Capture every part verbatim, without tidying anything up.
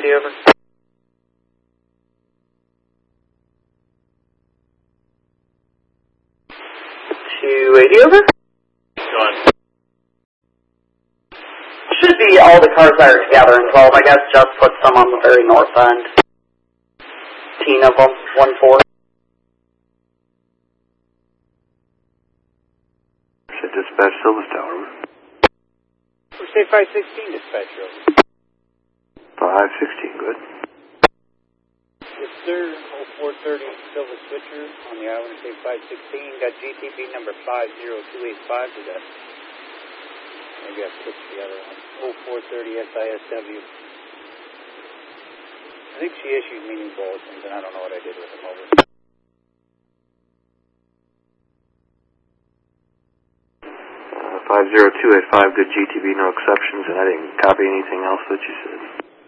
eighty over. two eighty over. Gone. Should be all the cars that are together in twelve. I guess just put some on the very north end. fifteen of them, one four. Should dispatch Silvis Tower. We say five sixteen dispatch road. five sixteen, good. Yes, sir. oh four thirty Silva Switcher on the island, say five sixteen. Got G T B number five zero two eight five to that. Maybe I switched the other one. oh four thirty S I S W. I think she issued meeting bulletins, and I don't know what I did with them over. Uh, five zero two eight five, good G T B, no exceptions, and I didn't copy anything else that you said.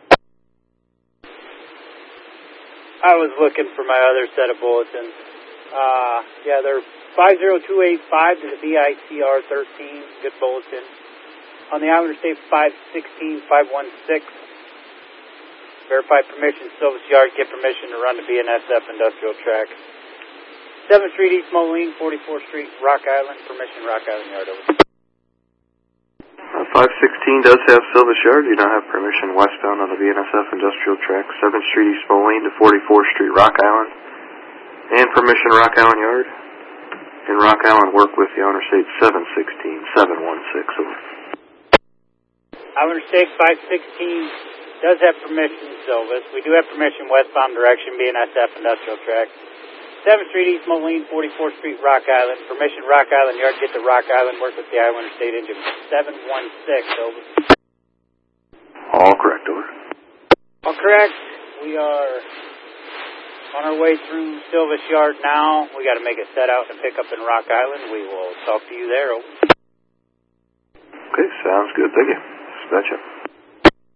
I was looking for my other set of bulletins. Uh, yeah, they're five zero two eight five to the V I C R thirteen, good bulletin. On the Islander State five sixteen five one six, verify permission, Silvis Yard, get permission to run to B N S F Industrial Track. seventh Street East Moline, forty-fourth Street, Rock Island, permission, Rock Island Yard, over. Uh, five sixteen does have Silvis Yard. You now have permission westbound on the B N S F Industrial Track, seventh Street East Moline to forty-fourth Street, Rock Island. And permission Rock Island Yard. In Rock Island, work with the owner state seven sixteen seven one six, over. Islander State five sixteen does have permission, Silvis. We do have permission westbound direction, B N S F Industrial Track. seventh Street East Moline, forty-fourth Street, Rock Island. Permission Rock Island Yard, get to Rock Island, work with the Islander State engine seven one six, over. All correct, over. All correct. We are on our way through Silvis Yard now. We got to make a set out and pick up in Rock Island. We will talk to you there, over. Okay, sounds good. Thank you. Dispatch up.